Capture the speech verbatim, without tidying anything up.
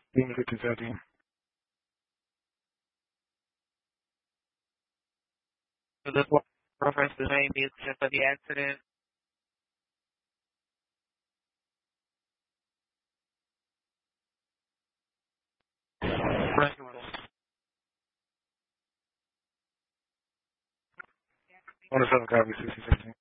Being fifty seventeen. So this reference the main reason for the accident. Right. One oh seven copy sixty sixteen.